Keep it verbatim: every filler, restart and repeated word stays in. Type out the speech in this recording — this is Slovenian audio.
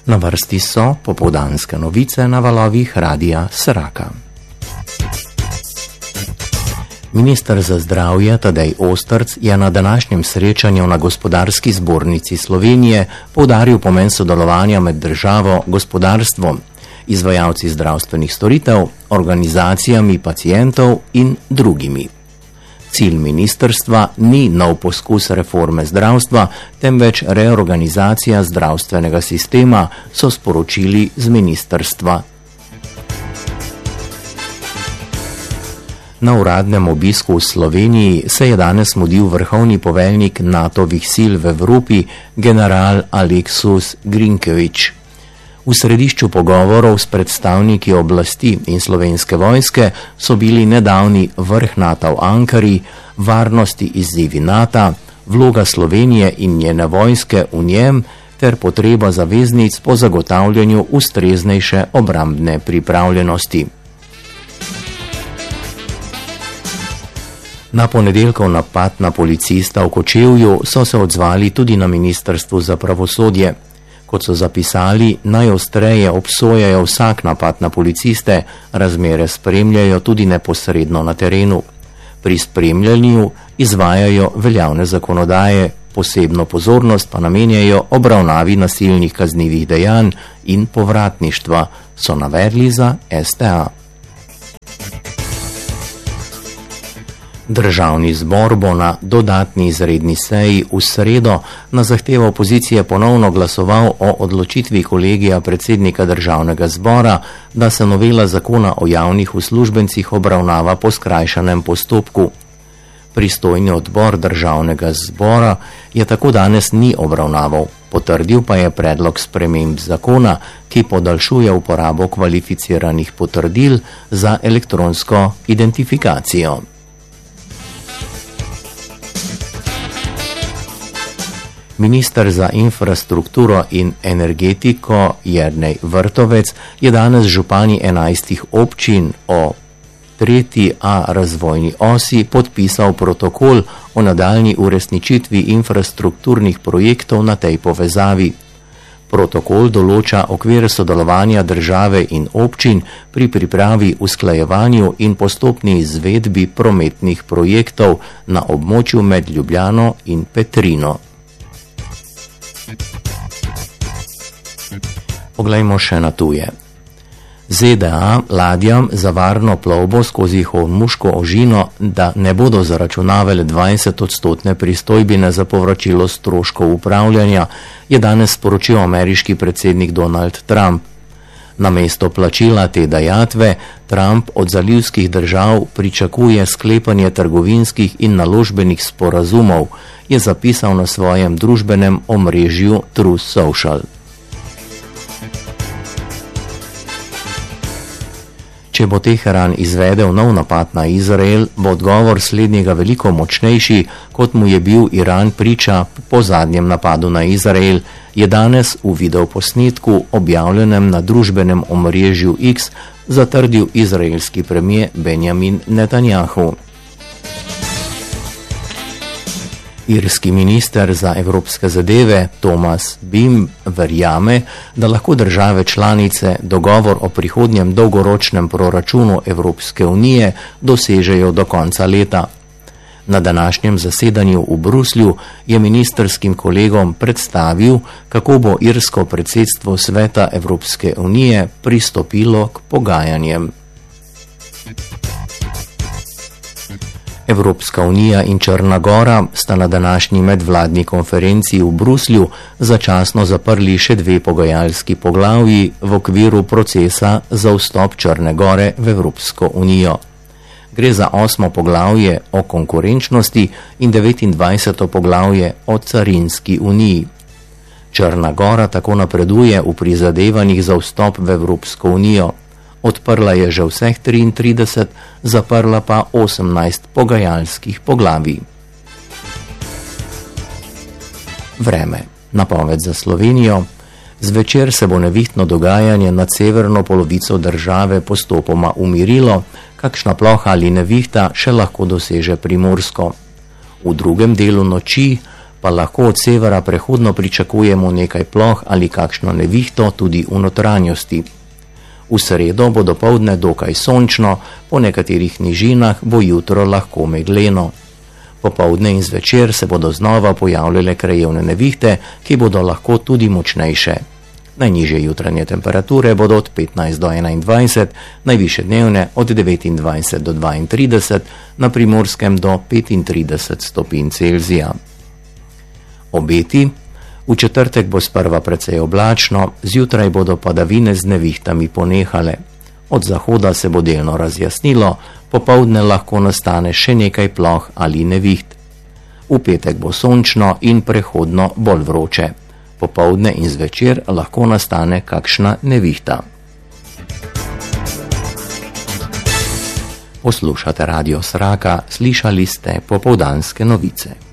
Na vrsti so popoldanske novice na valovih Radia Sraka. Minister za zdravje Tadej Ostrc je na današnjem srečanju na Gospodarski zbornici Slovenije poudaril pomen sodelovanja med državo, gospodarstvom, izvajalci zdravstvenih storitev, organizacijami pacientov in drugimi. Cilj ministrstva ni nov poskus reforme zdravstva, temveč reorganizacija zdravstvenega sistema, so sporočili z ministrstva. Na uradnem obisku v Sloveniji se je danes mudil vrhovni poveljnik Natovih sil v Evropi, general Aleksus Grinkevič. V središču pogovorov s predstavniki oblasti in slovenske vojske so bili nedavni vrh Nata v Ankari, varnosti izzivi Nata, vloga Slovenije in njene vojske v njem ter potreba zaveznic po zagotavljanju ustreznejše obrambne pripravljenosti. Na ponedeljkov napad na policista v Kočevju so se odzvali tudi na Ministrstvu za pravosodje. Kot so zapisali, najostreje obsojajo vsak napad na policiste, razmere spremljajo tudi neposredno na terenu. Pri spremljanju izvajajo veljavne zakonodaje, posebno pozornost pa namenjajo obravnavi nasilnih kaznivih dejanj in povratništva, so navedli za S T A. Državni zbor bo na dodatni izredni seji v sredo na zahtevo opozicije ponovno glasoval o odločitvi kolegija predsednika državnega zbora, da se novela zakona o javnih uslužbencih obravnava po skrajšanem postopku. Pristojni odbor državnega zbora je tako danes ni obravnaval, potrdil pa je predlog sprememb zakona, ki podaljšuje uporabo kvalificiranih potrdil za elektronsko identifikacijo. Minister za infrastrukturo in energetiko Jernej Vrtovec je danes župani enajstih občin o tretji A razvojni osi podpisal protokol o nadaljnji uresničitvi infrastrukturnih projektov na tej povezavi. Protokol določa okvir sodelovanja države in občin pri pripravi, usklajevanju in postopni izvedbi prometnih projektov na območju med Ljubljano in Petrino. Poglejmo še na tuje. Z D A ladjam za varno plovbo skozi Hormuško ožino, da ne bodo zaračunavale dvajset odstotne pristojbine za povračilo stroškov upravljanja, je danes sporočil ameriški predsednik Donald Trump. Namesto plačila te dajatve, Trump od zalivskih držav pričakuje sklepanje trgovinskih in naložbenih sporazumov, je zapisal na svojem družbenem omrežju Truth Social. Če bo Teheran izvedel nov napad na Izrael, bo odgovor slednjega veliko močnejši, kot mu je bil Iran priča po zadnjem napadu na Izrael, je danes v videoposnetku objavljenem na družbenem omrežju X zatrdil izraelski premier Benjamin Netanjahu. Irski minister za evropske zadeve Thomas Bim verjame, da lahko države članice dogovor o prihodnjem dolgoročnem proračunu Evropske unije dosežejo do konca leta. Na današnjem zasedanju v Bruslju je ministrskim kolegom predstavil, kako bo irsko predsedstvo Sveta Evropske unije pristopilo k pogajanjem. Evropska unija in Črna Gora sta na današnji medvladni konferenci v Bruslju začasno zaprli še dve pogajalski poglavji v okviru procesa za vstop Črne Gore v Evropsko unijo. Gre za osmo poglavje o konkurenčnosti in devetindvajseto poglavje o carinski uniji. Črna Gora tako napreduje v prizadevanjih za vstop v Evropsko unijo. Odprla je že vseh triintrideset, zaprla pa osemnajst pogajalskih poglavij. Vreme. Napoved za Slovenijo. Zvečer se bo nevihtno dogajanje nad severno polovico države postopoma umirilo, kakšna ploha ali nevihta še lahko doseže Primorsko. V drugem delu noči pa lahko od severa prehodno pričakujemo nekaj ploh ali kakšno nevihto tudi v notranjosti. V sredo bo dopoldne dokaj sončno, po nekaterih nižinah bo jutro lahko megleno. Popoldne in zvečer se bodo znova pojavljale krajevne nevihte, ki bodo lahko tudi močnejše. Najnižje jutranje temperature bodo od petnajst do enaindvajset, najvišje dnevne od devetindvajset do dvaintrideset, na Primorskem do petintrideset stopinj Celzija. Obeti. V četrtek bo sprva precej oblačno, zjutraj bodo padavine z nevihtami ponehale. Od zahoda se bo delno razjasnilo, popoldne lahko nastane še nekaj ploh ali neviht. V petek bo sončno in prehodno bolj vroče. Popoldne in zvečer lahko nastane kakšna nevihta. Poslušate Radio Sraka, slišali ste popoldanske novice.